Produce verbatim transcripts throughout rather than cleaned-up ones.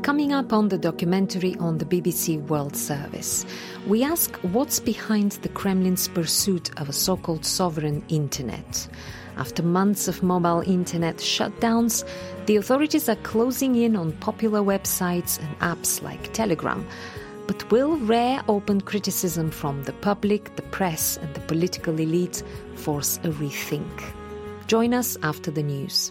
Coming up on the documentary on the B B C World Service, we ask what's behind the Kremlin's pursuit of a so-called sovereign internet. After months of mobile internet shutdowns, the authorities are closing in on popular websites and apps like Telegram. But will rare open criticism from the public, the press and the political elite force a rethink? Join us after the news.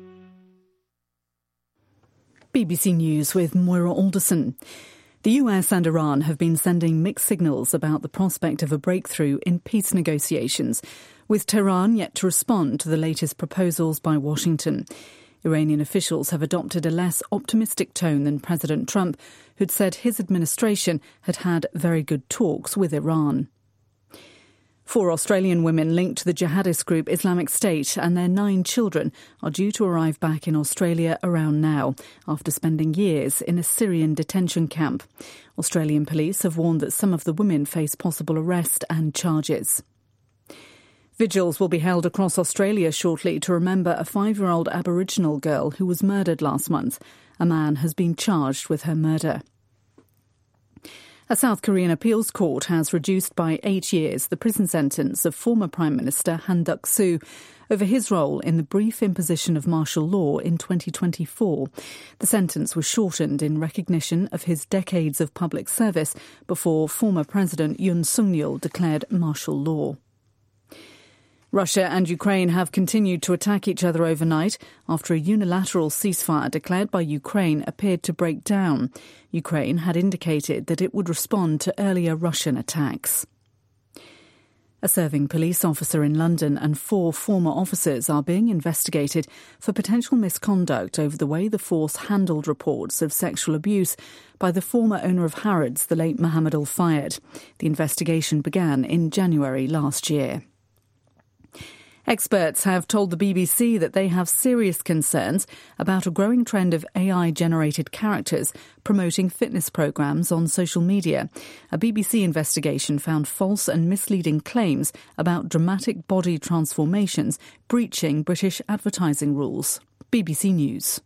B B C News with Moira Alderson. The U S and Iran have been sending mixed signals about the prospect of a breakthrough in peace negotiations, with Tehran yet to respond to the latest proposals by Washington. Iranian officials have adopted a less optimistic tone than President Trump, who'd said his administration had had very good talks with Iran. Four Australian women linked to the jihadist group Islamic State and their nine children are due to arrive back in Australia around now, after spending years in a Syrian detention camp. Australian police have warned that some of the women face possible arrest and charges. Vigils will be held across Australia shortly to remember a five-year-old Aboriginal girl who was murdered last month. A man has been charged with her murder. A South Korean appeals court has reduced by eight years the prison sentence of former Prime Minister Han Duck-soo over his role in the brief imposition of martial law in twenty twenty-four. The sentence was shortened in recognition of his decades of public service before former President Yoon Suk-yeol declared martial law. Russia and Ukraine have continued to attack each other overnight after a unilateral ceasefire declared by Ukraine appeared to break down. Ukraine had indicated that it would respond to earlier Russian attacks. A serving police officer in London and four former officers are being investigated for potential misconduct over the way the force handled reports of sexual abuse by the former owner of Harrods, the late Mohammed Al-Fayed. The investigation began in January last year. Experts have told the B B C that they have serious concerns about a growing trend of A I-generated characters promoting fitness programmes on social media. A B B C investigation found false and misleading claims about dramatic body transformations breaching British advertising rules. B B C News.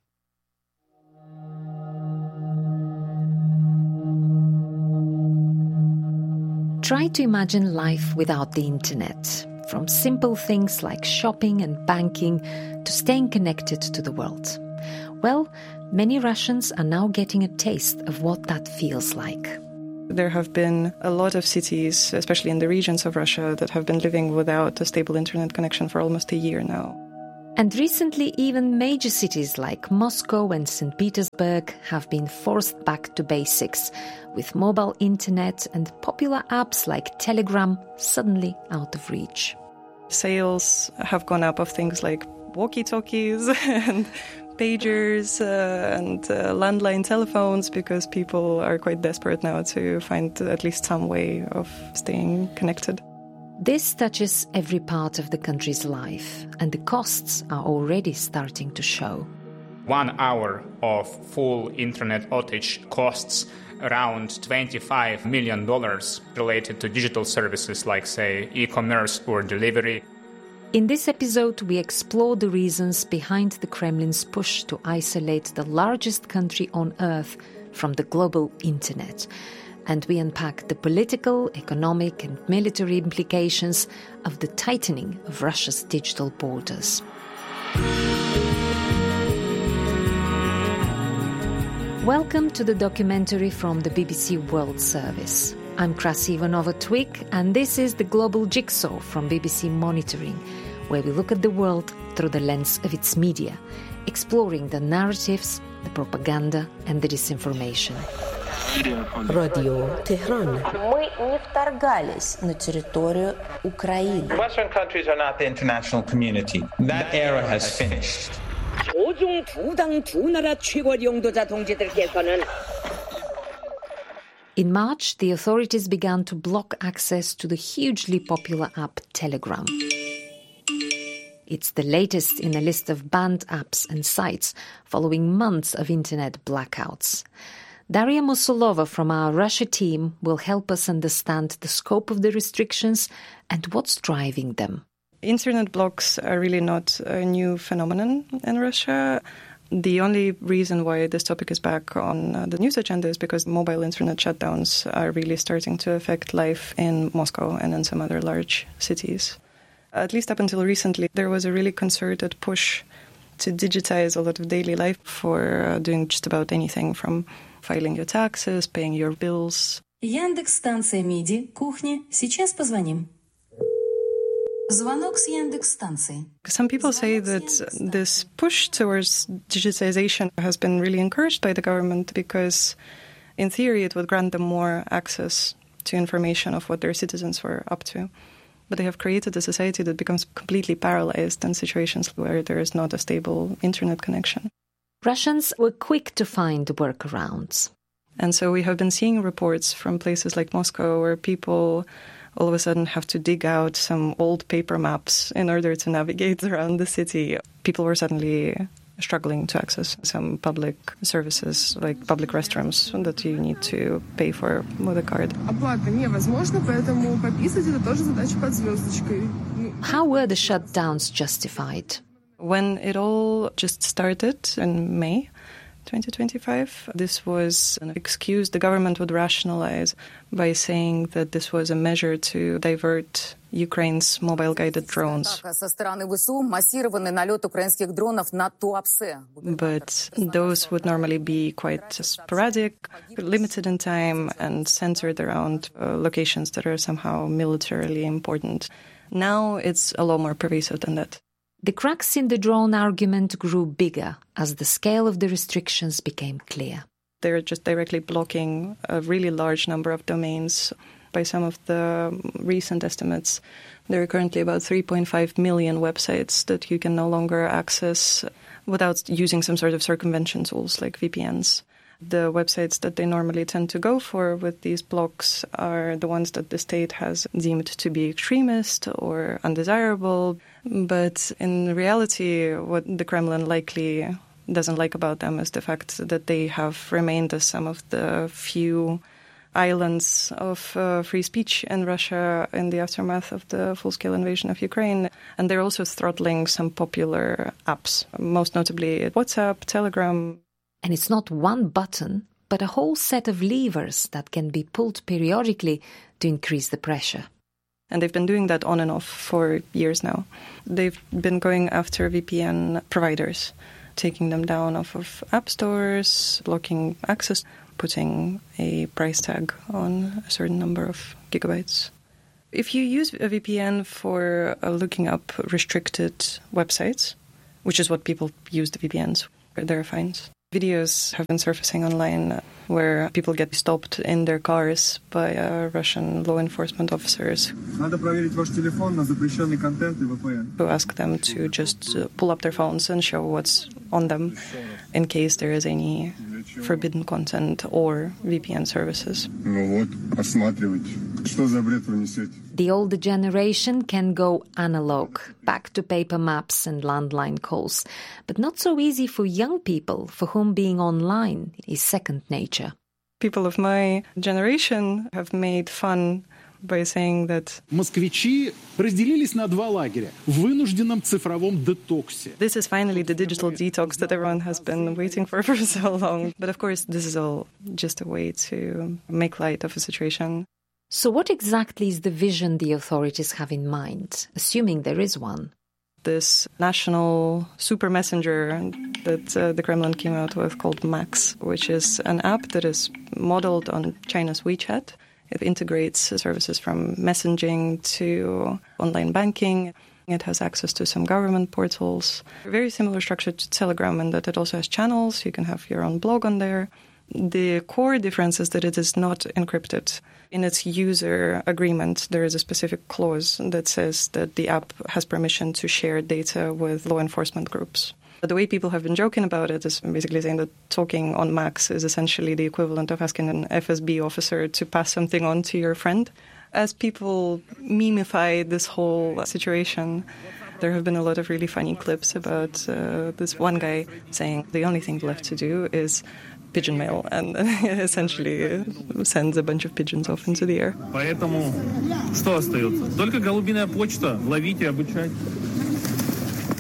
Try to imagine life without the internet. From simple things like shopping and banking to staying connected to the world. Well, many Russians are now getting a taste of what that feels like. There have been a lot of cities, especially in the regions of Russia, that have been living without a stable internet connection for almost a year now. And recently, even major cities like Moscow and Saint Petersburg have been forced back to basics, with mobile internet and popular apps like Telegram suddenly out of reach. Sales have gone up of things like walkie-talkies and pagers uh, and uh, landline telephones because people are quite desperate now to find at least some way of staying connected. This touches every part of the country's life, and the costs are already starting to show. One hour of full internet outage costs around twenty-five million dollars related to digital services like, say, e-commerce or delivery. In this episode, we explore the reasons behind the Kremlin's push to isolate the largest country on Earth from the global internet. And we unpack the political, economic and military implications of the tightening of Russia's digital borders. Welcome to the documentary from the B B C World Service. I'm Krasi Ivanova-Twig, and this is the Global Jigsaw from B B C Monitoring, where we look at the world through the lens of its media, exploring the narratives, the propaganda and the disinformation. Radio Tehran. Мы не вторгались на территорию Украины. Western countries are not the international community. That era has finished. 조중 두 당 두 나라 최고 용도자 동지들께서는 In March, the authorities began to block access to the hugely popular app Telegram. It's the latest in a list of banned apps and sites following months of internet blackouts. Daria Musolova from our Russia team will help us understand the scope of the restrictions and what's driving them. Internet blocks are really not a new phenomenon in Russia. The only reason why this topic is back on uh, the news agenda is because mobile internet shutdowns are really starting to affect life in Moscow and in some other large cities. At least up until recently, there was a really concerted push to digitize a lot of daily life for uh, doing just about anything from filing your taxes, paying your bills. Яндекс, станция МИДИ, кухня. Сейчас позвоним. Звонок с Яндекс-станции. Some people say that this push towards digitization has been really encouraged by the government because, in theory, it would grant them more access to information of what their citizens were up to. But they have created a society that becomes completely paralyzed in situations where there is not a stable internet connection. Russians were quick to find workarounds. And so we have been seeing reports from places like Moscow where people all of a sudden have to dig out some old paper maps in order to navigate around the city. People were suddenly struggling to access some public services, like public restrooms that you need to pay for with a card. How were the shutdowns justified? When it all just started in May twenty twenty-five, this was an excuse the government would rationalize by saying that this was a measure to divert Ukraine's mobile-guided drones. But those would normally be quite sporadic, limited in time, and centered around uh, locations that are somehow militarily important. Now it's a lot more pervasive than that. The cracks in the drone argument grew bigger as the scale of the restrictions became clear. They're just directly blocking a really large number of domains. By some of the recent estimates, there are currently about three point five million websites that you can no longer access without using some sort of circumvention tools like V P Ns. The websites that they normally tend to go for with these blocks are the ones that the state has deemed to be extremist or undesirable. But in reality, what the Kremlin likely doesn't like about them is the fact that they have remained as some of the few islands of uh, free speech in Russia in the aftermath of the full-scale invasion of Ukraine. And they're also throttling some popular apps, most notably WhatsApp, Telegram. And it's not one button, but a whole set of levers that can be pulled periodically to increase the pressure. And they've been doing that on and off for years now. They've been going after V P N providers, taking them down off of app stores, blocking access, putting a price tag on a certain number of gigabytes. If you use a V P N for uh, looking up restricted websites, which is what people use the V P Ns, there are fines. Videos have been surfacing online where people get stopped in their cars by uh, Russian law enforcement officers who ask them to just uh, pull up their phones and show what's on them in case there is any forbidden content or V P N services. The older generation can go analog, back to paper maps and landline calls, but not so easy for young people for whom being online is second nature. People of my generation have made fun by saying that москвичи разделились на два лагеря в вынужденном цифровом детоксе. This is finally the digital detox that everyone has been waiting for for so long. But of course, this is all just a way to make light of a situation. So what exactly is the vision the authorities have in mind, assuming there is one? This national super messenger that uh, the Kremlin came out with called Max, which is an app that is modeled on China's WeChat. It integrates services from messaging to online banking. It has access to some government portals. Very similar structure to Telegram in that it also has channels. You can have your own blog on there. The core difference is that it is not encrypted. In its user agreement, there is a specific clause that says that the app has permission to share data with law enforcement groups. The way people have been joking about it is basically saying that talking on Max is essentially the equivalent of asking an F S B officer to pass something on to your friend. As people memify this whole situation, there have been a lot of really funny clips about uh, this one guy saying the only thing left to do is pigeon mail, and essentially sends a bunch of pigeons off into the air. Поэтому что остается? Только голубиная почта. Ловите, обучайте.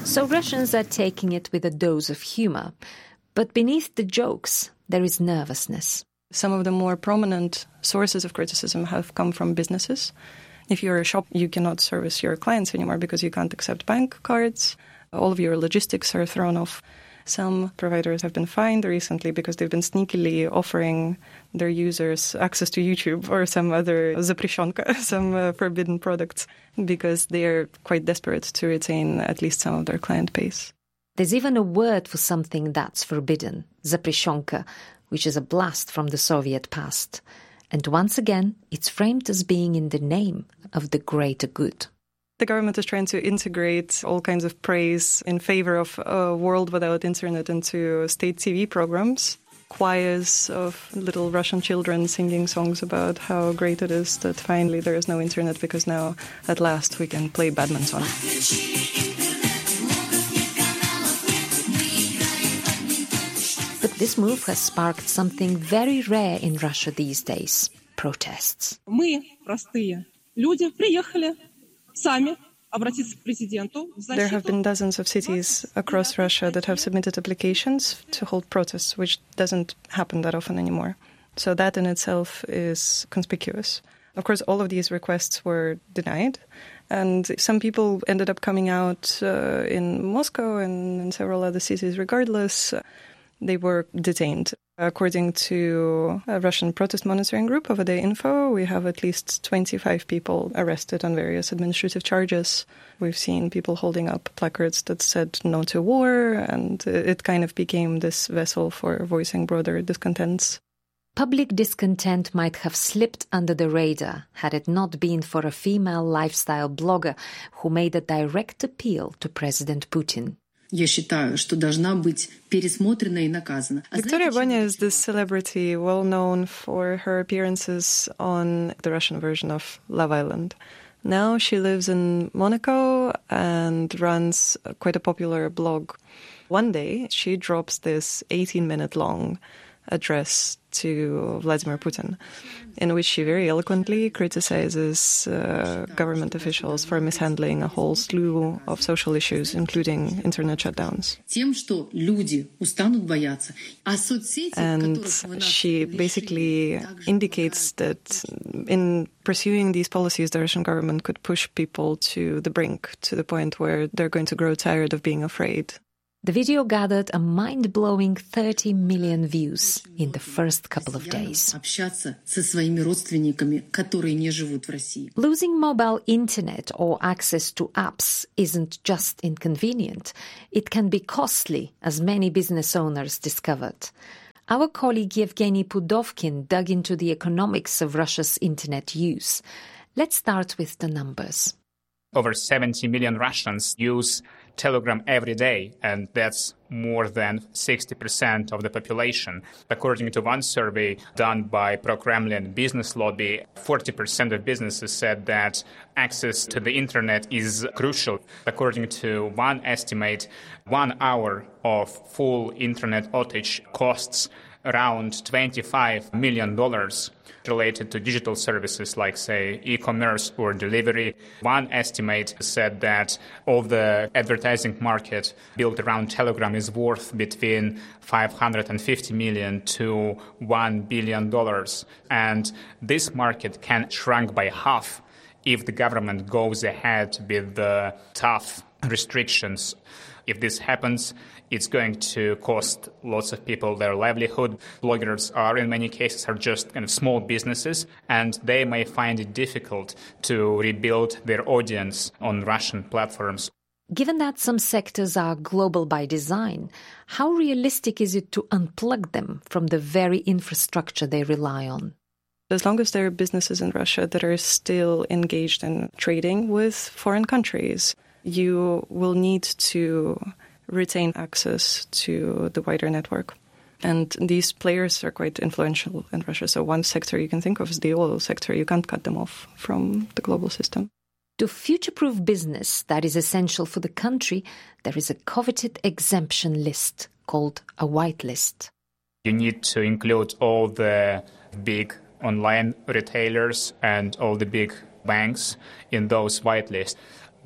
So Russians are taking it with a dose of humor. But beneath the jokes, there is nervousness. Some of the more prominent sources of criticism have come from businesses. If you're a shop, you cannot service your clients anymore because you can't accept bank cards. All of your logistics are thrown off. Some providers have been fined recently because they've been sneakily offering their users access to YouTube or some other запрещенка, some uh, forbidden products, because they're quite desperate to retain at least some of their client base. There's even a word for something that's forbidden, запрещенка, which is a blast from the Soviet past. And once again, it's framed as being in the name of the greater good. The government is trying to integrate all kinds of praise in favor of a world without internet into state T V programs. Choirs of little Russian children singing songs about how great it is that finally there is no internet because now, at last, we can play badminton. But this move has sparked something very rare in Russia these days: protests. Мы, простые люди, приехали сами обратиться к президенту. There have been dozens of cities across Russia that have submitted applications to hold protests, which doesn't happen that often anymore. So that in itself is conspicuous. Of course, all of these requests were denied, and some people ended up coming out uh, in Moscow and in several other cities regardless. They were detained. According to a Russian protest monitoring group, Ovada Info, we have at least twenty-five people arrested on various administrative charges. We've seen people holding up placards that said no to war, and it kind of became this vessel for voicing broader discontents. Public discontent might have slipped under the radar had it not been for a female lifestyle blogger who made a direct appeal to President Putin. Я считаю, что должна быть пересмотрена и наказана. Victoria Banya is this celebrity well known for her appearances on the Russian version of Love Island. Now she lives in Monaco and runs quite a popular blog. One day she drops this eighteen-minute long address to Vladimir Putin, in which she very eloquently criticizes uh, government officials for mishandling a whole slew of social issues, including internet shutdowns. And she basically indicates that in pursuing these policies, the Russian government could push people to the brink, to the point where they're going to grow tired of being afraid. The video gathered a mind-blowing thirty million views in the first couple of days. Losing mobile internet or access to apps isn't just inconvenient. It can be costly, as many business owners discovered. Our colleague Yevgeny Pudovkin dug into the economics of Russia's internet use. Let's start with the numbers. Over seventy million Russians use Telegram every day, and that's more than sixty percent of the population. According to one survey done by pro-Kremlin business lobby, forty percent of businesses said that access to the internet is crucial. According to one estimate, one hour of full internet outage costs around twenty-five million dollars related to digital services like, say, e-commerce or delivery. One estimate said that all the advertising market built around Telegram is worth between five hundred fifty million to one billion dollars. And this market can shrink by half if the government goes ahead with the tough restrictions. If this happens, it's going to cost lots of people their livelihood. Bloggers are, in many cases, are just kind of small businesses, and they may find it difficult to rebuild their audience on Russian platforms. Given that some sectors are global by design, how realistic is it to unplug them from the very infrastructure they rely on? As long as there are businesses in Russia that are still engaged in trading with foreign countries, you will need to retain access to the wider network. And these players are quite influential in Russia. So one sector you can think of is the oil sector. You can't cut them off from the global system. To future-proof business that is essential for the country, there is a coveted exemption list called a white list. You need to include all the big online retailers and all the big banks in those white lists.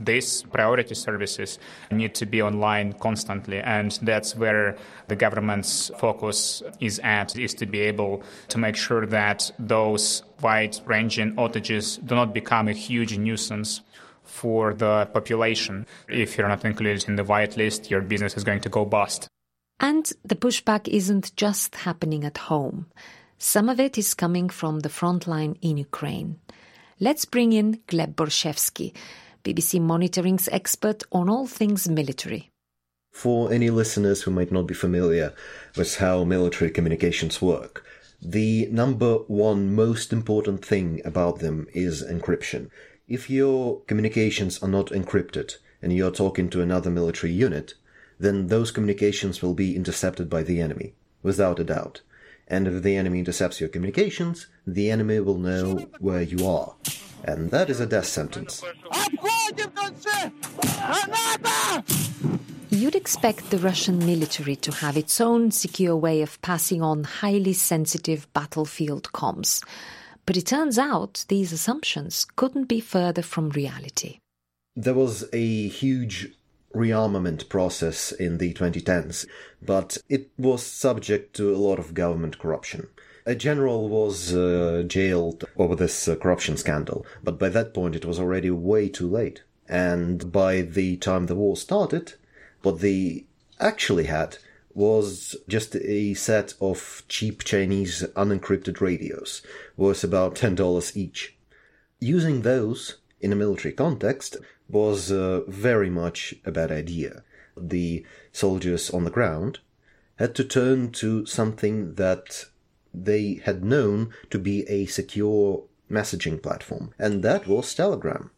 these priority services need to be online constantly, and that's where the government's focus is at, is to be able to make sure that those wide-ranging outages do not become a huge nuisance for the population. If you're not included in the whitelist, your business is going to go bust. And the pushback isn't just happening at home. Some of it is coming from the front line in Ukraine. Let's bring in Gleb Borshevsky, B B C Monitoring's expert on all things military. For any listeners who might not be familiar with how military communications work, the number one most important thing about them is encryption. If your communications are not encrypted and you're talking to another military unit, then those communications will be intercepted by the enemy, without a doubt. And if the enemy intercepts your communications, the enemy will know where you are. And that is a death sentence. You'd expect the Russian military to have its own secure way of passing on highly sensitive battlefield comms. But it turns out these assumptions couldn't be further from reality. There was a huge rearmament process in the twenty tens, but it was subject to a lot of government corruption. A general was uh, jailed over this uh, corruption scandal, but by that point it was already way too late. And by the time the war started, what they actually had was just a set of cheap Chinese unencrypted radios, worth about ten dollars each. Using those in a military context was uh, very much a bad idea. The soldiers on the ground had to turn to something that they had known to be a secure messaging platform, and that was Telegram.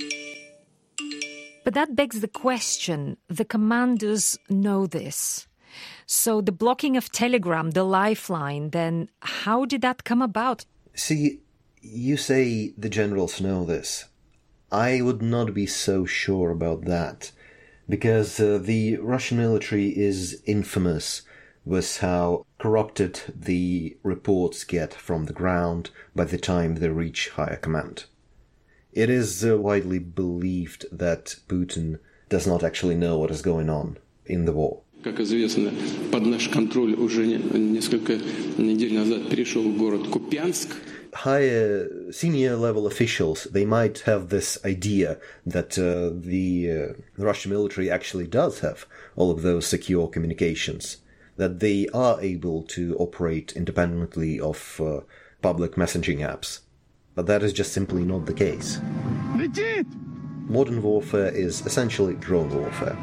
But that begs the question, the commanders know this. So the blocking of Telegram, the lifeline, then how did that come about? See, you say the generals know this. I would not be so sure about that, because uh, the Russian military is infamous with how corrupted the reports get from the ground by the time they reach higher command. It is uh, widely believed that Putin does not actually know what is going on in the war. Как известно, под наш контроль уже несколько недель назад перешел город Купянск. Higher senior level officials, they might have this idea that uh, the uh, Russian military actually does have all of those secure communications, that they are able to operate independently of uh, public messaging apps. But that is just simply not the case. Modern warfare is essentially drone warfare.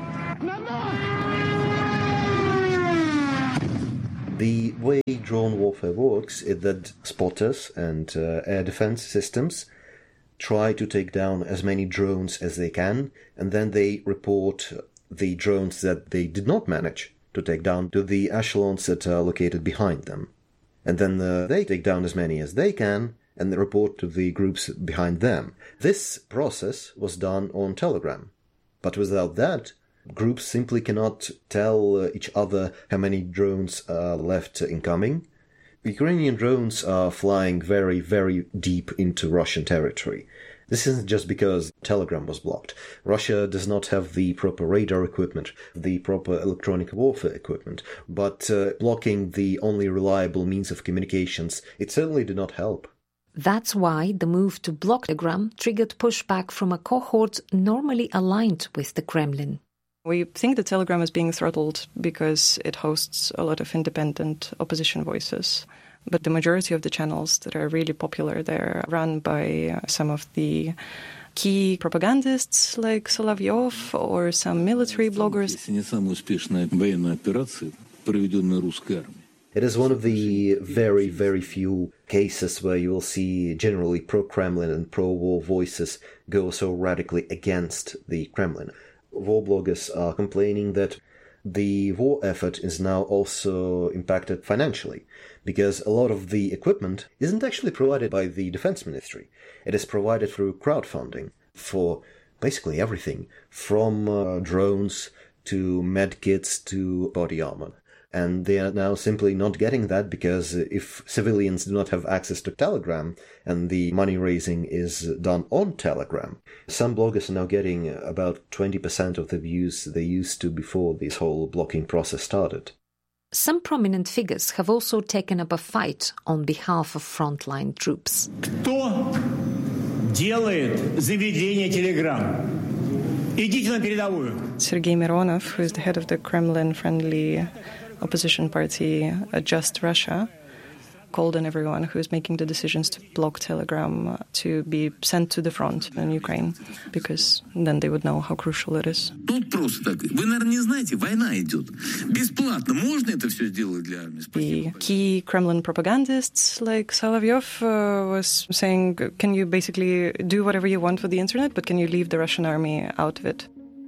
The way drone warfare works is that spotters and uh, air defense systems try to take down as many drones as they can, and then they report the drones that they did not manage to take down to the echelons that are located behind them. And then uh, they take down as many as they can, and they report to the groups behind them. This process was done on Telegram. But without that, groups simply cannot tell uh, each other how many drones are left incoming. Ukrainian drones are flying very, very deep into Russian territory. This isn't just because Telegram was blocked. Russia does not have the proper radar equipment, the proper electronic warfare equipment, but uh, blocking the only reliable means of communications, it certainly did not help. That's why the move to block Telegram triggered pushback from a cohort normally aligned with the Kremlin. We think that Telegram is being throttled because it hosts a lot of independent opposition voices. But the majority of the channels that are really popular there are run by some of the key propagandists like Solovyov or some military bloggers. It is one of the very, very few cases where you will see generally pro-Kremlin and pro-war voices go so radically against the Kremlin. War bloggers are complaining that the war effort is now also impacted financially, because a lot of the equipment isn't actually provided by the Defense Ministry. It is provided through crowdfunding for basically everything, from uh, drones to medkits to body armor. And they are now simply not getting that because if civilians do not have access to Telegram and the money raising is done on Telegram, some bloggers are now getting about twenty percent of the views they used to before this whole blocking process started. Some prominent figures have also taken up a fight on behalf of frontline troops. Кто делает заведение Telegram? Идите на передовую. Sergei Mironov, who is the head of the Kremlin-friendly opposition party uh, Just Russia, called on everyone who is making the decisions to block Telegram uh, to be sent to the front in Ukraine, because then they would know how crucial it is. Тут просто так. Вы, наверное, не знаете, война идет. Бесплатно. Можно это все сделать для армии? The key Kremlin propagandists like Solovyov uh, was saying, can you basically do whatever you want with the internet, but can you leave the Russian army out of it?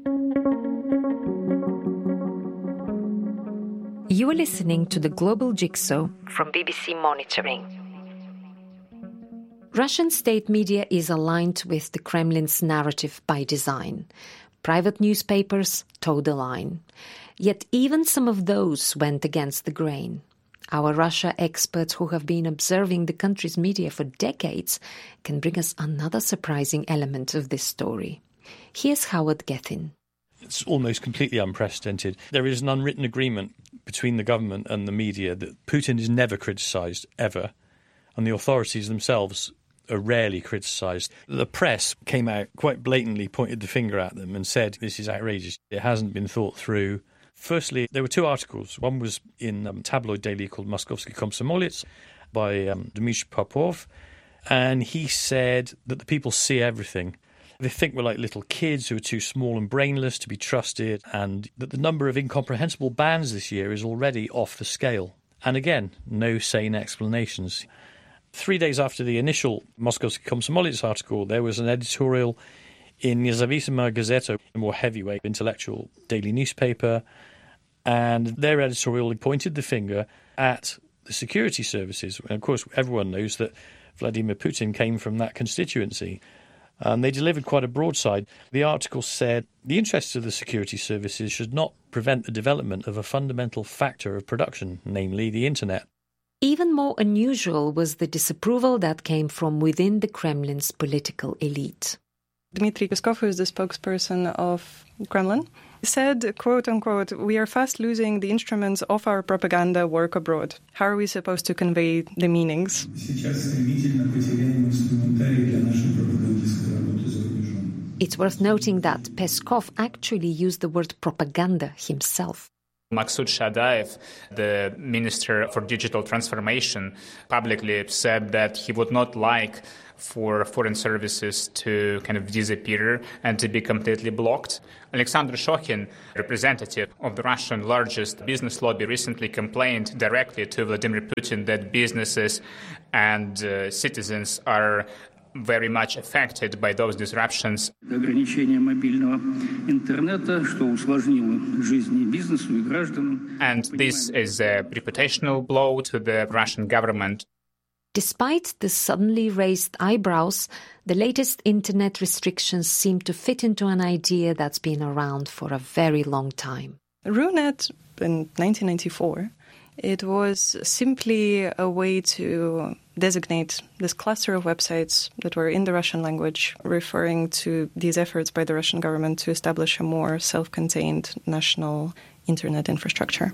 You are listening to the Global Jigsaw from B B C Monitoring. Russian state media is aligned with the Kremlin's narrative by design. Private newspapers toe the line. Yet even some of those went against the grain. Our Russia experts who have been observing the country's media for decades can bring us another surprising element of this story. Here's Howard Gethin. It's almost completely unprecedented. There is an unwritten agreement between the government and the media that Putin is never criticised, ever, and the authorities themselves are rarely criticised. The press came out quite blatantly, pointed the finger at them and said, this is outrageous. It hasn't been thought through. Firstly, there were two articles. One was in a um, tabloid daily called Moskovsky Komsomolets by um, Dmitry Popov, and he said that the people see everything. They think we're like little kids who are too small and brainless to be trusted, and that the number of incomprehensible bans this year is already off the scale. And again, no sane explanations. Three days after the initial Moskovsky Komsomolets article, there was an editorial in Nezavisima Gazeta, a more heavyweight intellectual daily newspaper, and their editorial pointed the finger at the security services. And of course, everyone knows that Vladimir Putin came from that constituency. And they delivered quite a broadside. The article said the interests of the security services should not prevent the development of a fundamental factor of production, namely the internet. Even more unusual was the disapproval that came from within the Kremlin's political elite. Dmitry Peskov, who is the spokesperson of Kremlin, said, quote unquote, we are fast losing the instruments of our propaganda work abroad. How are we supposed to convey the meanings? It's worth noting that Peskov actually used the word propaganda himself. Maksud Shadaev, the Minister for Digital Transformation, publicly said that he would not like for foreign services to kind of disappear and to be completely blocked. Alexander Shokhin, representative of the Russian largest business lobby, recently complained directly to Vladimir Putin that businesses and uh, citizens are very much affected by those disruptions. And this is a reputational blow to the Russian government. Despite the suddenly raised eyebrows, the latest internet restrictions seem to fit into an idea that's been around for a very long time. RuNet in nineteen ninety-four, it was simply a way to designate this cluster of websites that were in the Russian language, referring to these efforts by the Russian government to establish a more self-contained national internet infrastructure.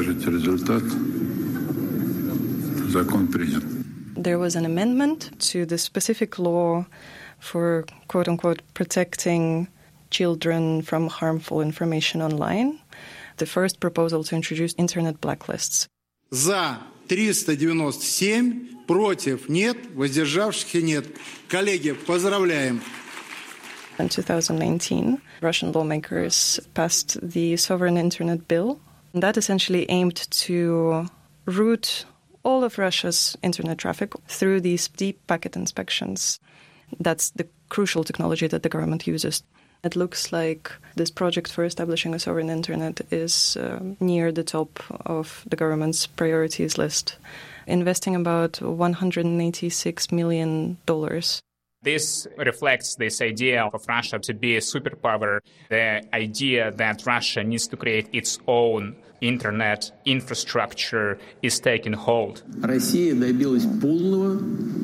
There was an amendment to the specific law for, quote-unquote, protecting children from harmful information online. The first proposal to introduce internet blacklists. За триста девяносто семь, против нет, воздержавшихся нет. Коллеги, поздравляем. In two thousand nineteen, Russian lawmakers passed the Sovereign Internet Bill. And that essentially aimed to route all of Russia's internet traffic through these deep packet inspections. That's the crucial technology that the government uses. It looks like this project for establishing a sovereign internet is uh, near the top of the government's priorities list, investing about one hundred eighty-six million dollars. This reflects this idea of Russia to be a superpower, the idea that Russia needs to create its own internet infrastructure is taking hold. Россия добилась полного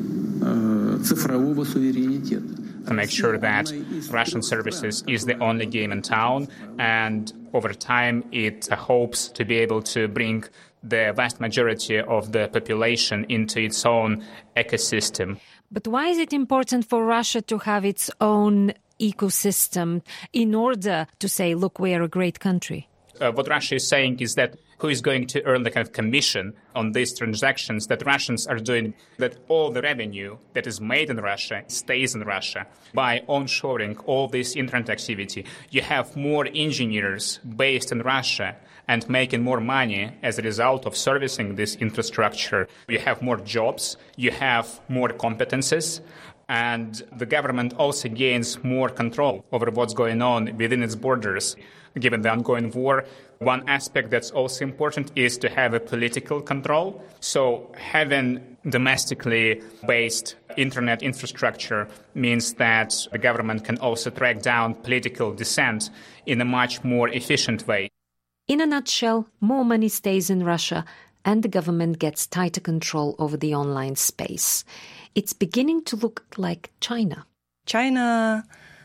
цифрового суверенитета. To make sure that Russian services is the only game in town, and over time it hopes to be able to bring the vast majority of the population into its own ecosystem. But why is it important for Russia to have its own ecosystem in order to say, look, we are a great country? Uh, what Russia is saying is that who is going to earn the kind of commission on these transactions that Russians are doing, that all the revenue that is made in Russia stays in Russia. By onshoring all this internet activity, you have more engineers based in Russia and making more money as a result of servicing this infrastructure. You have more jobs, you have more competences, and the government also gains more control over what's going on within its borders. Given the ongoing war, one aspect that's also important is to have a political control. So having domestically based internet infrastructure means that the government can also track down political dissent in a much more efficient way. In a nutshell, more money stays in Russia and the government gets tighter control over the online space. It's beginning to look like China. China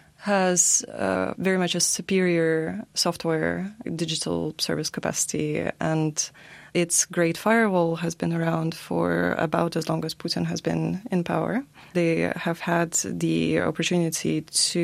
has uh, very much a superior software digital service capacity, and its Great Firewall has been around for about as long as Putin has been in power. They have had the opportunity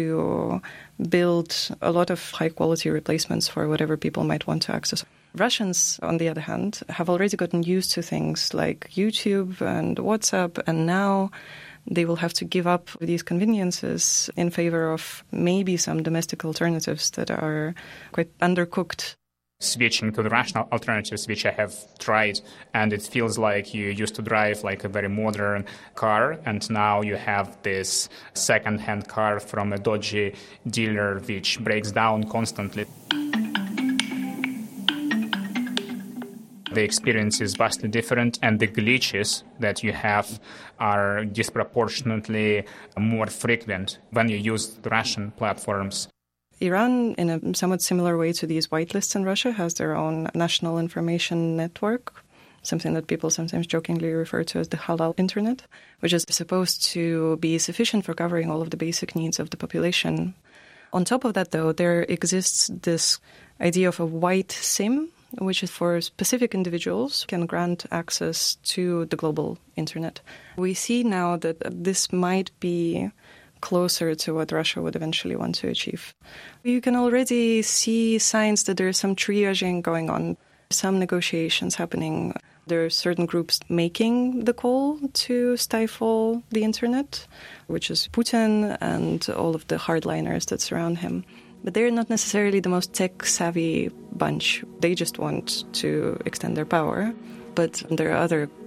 to build a lot of high-quality replacements for whatever people might want to access. Russians, on the other hand, have already gotten used to things like YouTube and WhatsApp, and now they will have to give up these conveniences in favor of maybe some domestic alternatives that are quite undercooked. Switching to the Russian alternatives, which I have tried, and it feels like you used to drive like a very modern car, and now you have this second-hand car from a dodgy dealer which breaks down constantly. The experience is vastly different, and the glitches that you have are disproportionately more frequent when you use the Russian platforms. Iran, in a somewhat similar way to these whitelists in Russia, has their own national information network, something that people sometimes jokingly refer to as the halal internet, which is supposed to be sufficient for covering all of the basic needs of the population. On top of that, though, there exists this idea of a white SIM, which is for specific individuals, can grant access to the global internet. We see now that this might be closer to what Russia would eventually want to achieve. You can already see signs that there is some triaging going on, some negotiations happening. There are certain groups making the call to stifle the internet, which is Putin and all of the hardliners that surround him. But they're not necessarily the most tech-savvy bunch. They just want to extend their power. But there are other